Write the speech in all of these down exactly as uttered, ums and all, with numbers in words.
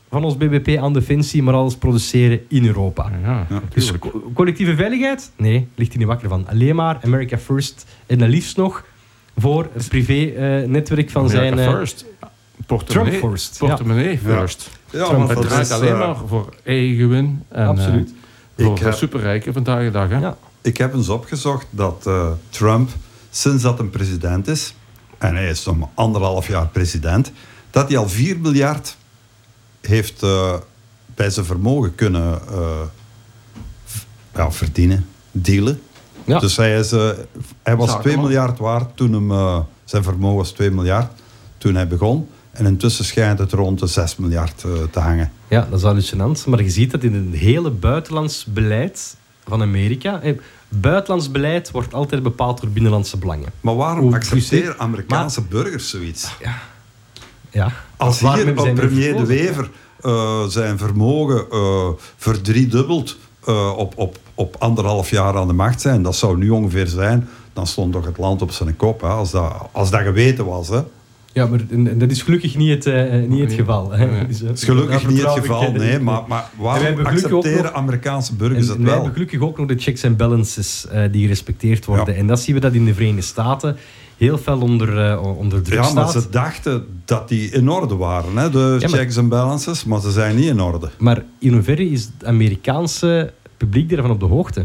van ons B B P aan defensie, maar alles produceren in Europa. Ja, Ja. Dus co- collectieve veiligheid? Nee, ligt hier niet wakker van. Alleen maar America First en dan liefst nog voor het privé-netwerk van America zijn... eh, first. Portemonnee, Trump first, ja. Portemonnee first. Ja, Trump want Het dat draait is, alleen uh, maar voor eigen gewin. En, Absoluut. eh, voor Ik voor heb- superrijken vandaag de dag. Hè? Ja. Ik heb eens opgezocht dat uh, Trump, sinds dat een president is, en hij is nog maar anderhalf jaar president, dat hij al vier miljard heeft uh, bij zijn vermogen kunnen uh, v- ja, verdienen, dealen. Ja. Dus hij, is, uh, hij was Zakenman. twee miljard waard toen hem, uh, zijn vermogen was twee miljard toen hij begon. En intussen schijnt het rond de zes miljard uh, te hangen. Ja, dat is hallucinant. Maar je ziet dat in het hele buitenlands beleid van Amerika... Eh, buitenlands beleid wordt altijd bepaald door binnenlandse belangen. Maar waarom Hoe accepteren precies- Amerikaanse burgers zoiets? Ja. Als Waarom hier hebben zij premier De gekozen? Wever uh, zijn vermogen uh, verdriedubbelt uh, op, op, op anderhalf jaar aan de macht zijn, dat zou nu ongeveer zijn, dan stond toch het land op zijn kop, hè, als, dat, als dat geweten was. Hè. Ja, maar en dat is gelukkig niet het, uh, niet het geval. Hè. Nee. Dus, uh, Dat is gelukkig daar niet het vertrouw ik, geval, uh, nee, niet. maar, maar En wij waarom hebben gelukkig ook accepteren nog- Amerikaanse burgers En het wij wel? hebben gelukkig ook nog de checks en balances uh, die gerespecteerd worden. Ja. En dat zien we dat in de Verenigde Staten heel fel onder, uh, onder druk Ja, maar staat. ze dachten dat die in orde waren, hè, de Ja, maar- checks en balances, maar ze zijn niet in orde. Maar in hoeverre is het Amerikaanse publiek daarvan op de hoogte?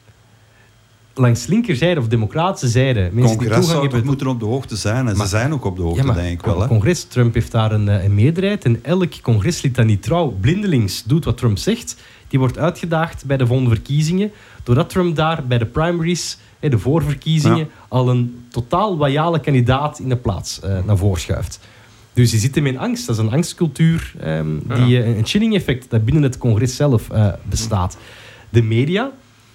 Langs linkerzijde of democratische zijde, mensen die Congres toegang zou toch hebben... moeten op de hoogte zijn, en Maar- ze zijn ook op de hoogte, Ja, maar denk ik wel. Hè. congres, Trump heeft daar een, eh, een meerderheid en elk congreslid dat niet trouw blindelings doet wat Trump zegt, die wordt uitgedaagd bij de volgende verkiezingen, doordat Trump daar bij de primaries, eh, de voorverkiezingen, Ja. al een totaal loyale kandidaat in de plaats eh, naar voren schuift. Dus je zit hem in angst. Dat is een angstcultuur, ehm, die, Ja. eh, een chilling-effect dat binnen het congres zelf eh, bestaat. De media,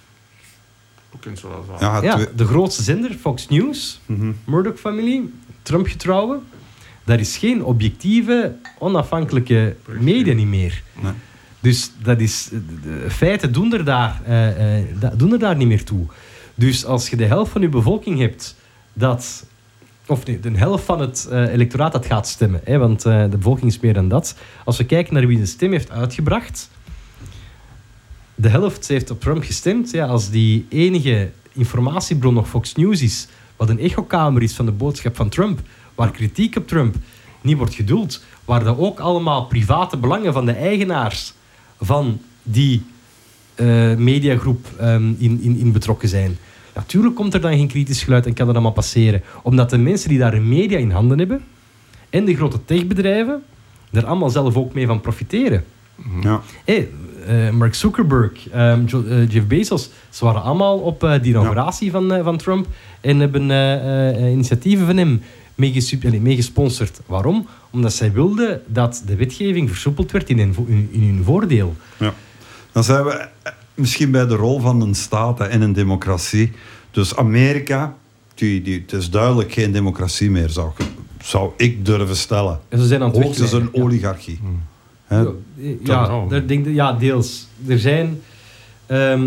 Ook in zoals wel. Ja, ja, twee- de grootste zender, Fox News, Mhm. Murdoch-familie, Trump-getrouwen. Daar is geen objectieve, onafhankelijke media niet meer. Nee. Dus dat is, de feiten doen er, daar, eh, eh, da- doen er daar niet meer toe. Dus als je de helft van je bevolking hebt dat... Of nee, de helft van het eh, electoraat dat gaat stemmen. Hè, want eh, de bevolking is meer dan dat. Als we kijken naar wie de stem heeft uitgebracht... De helft heeft op Trump gestemd. Ja, als die enige informatiebron nog Fox News is, wat een echokamer is van de boodschap van Trump, waar kritiek op Trump niet wordt geduld, waar dat ook allemaal private belangen van de eigenaars van die eh, mediagroep ehm, in, in, in betrokken zijn. Natuurlijk komt er dan geen kritisch geluid en kan dat allemaal passeren. Omdat de mensen die daar een media in handen hebben en de grote techbedrijven er allemaal zelf ook mee van profiteren. Ja. Hey, eh, Mark Zuckerberg, ehm, Jo- eh, Jeff Bezos, ze waren allemaal op eh, die inauguratie van, eh, van Trump en hebben eh, eh, initiatieven van hem meegesub- allee, meegesponsord. Waarom? Omdat zij wilden dat de wetgeving versoepeld werd in hun, vo- in, in hun voordeel. Ja. Dan zijn we eh, misschien bij de rol van een staat hè, in een democratie. Dus Amerika, die, die, het is duidelijk geen democratie meer, zou, ik- zou ik durven stellen. En ze zijn aan het Hoogstens een wegkrijgen, ja. oligarchie. Hè? Ja, ja, wel. daar denk ik- ja, deels. Er zijn... ehm,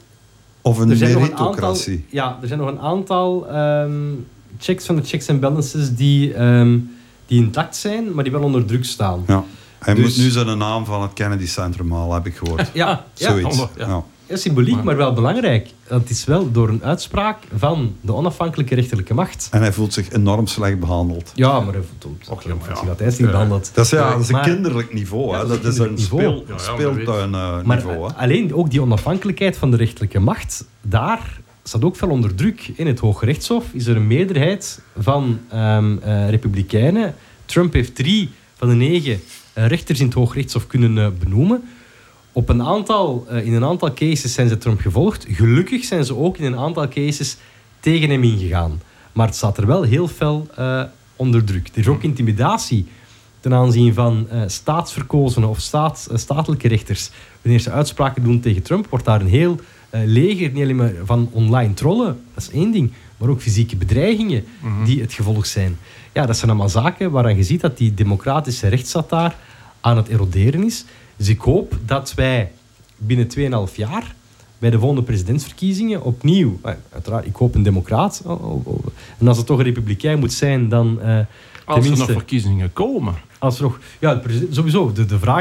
Of een er zijn nog een aantal, meritocratie. ja, er zijn nog een aantal ehm, checks van de checks en balances die, ehm, die intact zijn, maar die wel onder druk staan. Ja. Hij Dus- moet nu zijn naam van het Kennedy Centrum halen, heb ik gehoord. Ja, ja, Zoiets. ja. Ja. ja, symboliek, Maar- maar wel belangrijk. Het is wel door een uitspraak van de onafhankelijke rechterlijke macht. En hij voelt zich enorm slecht behandeld. Ja, maar hij voelt Och, ja, maar ja. zich dat hij is niet Ja. behandeld. Dat is, ja, dat is een Maar- kinderlijk niveau. Hè. Ja, dat, is een niveau. speel, Ja, ja, maar speeltuin uh, Maar niveau. Hè. alleen ook die onafhankelijkheid van de rechterlijke macht, daar staat ook veel onder druk. In het Hoge Rechtshof is er een meerderheid van ehm, eh, republikeinen. Trump heeft drie van de negen eh, rechters in het Hoge Rechtshof kunnen eh, benoemen. Op een aantal, eh, in een aantal cases zijn ze Trump gevolgd. Gelukkig zijn ze ook in een aantal cases tegen hem ingegaan. Maar het staat er wel heel fel eh, onder druk. Er is ook intimidatie ten aanzien van eh, staatsverkozenen of staats, eh, statelijke rechters. Wanneer ze uitspraken doen tegen Trump, wordt daar een heel eh, leger, niet alleen maar van online trollen, dat is één ding, maar ook fysieke bedreigingen die het gevolg zijn. Ja, dat zijn allemaal zaken waaraan je ziet dat die democratische rechtsstaat daar aan het eroderen is. Dus ik hoop dat wij binnen twee en een half jaar bij de volgende presidentsverkiezingen opnieuw, eh, uiteraard, ik hoop een democraat, oh, oh, oh. En als het toch een republikein moet zijn, dan eh, Als er nog tenminste, verkiezingen komen. als er nog, ja, de president- sowieso, de, de vraag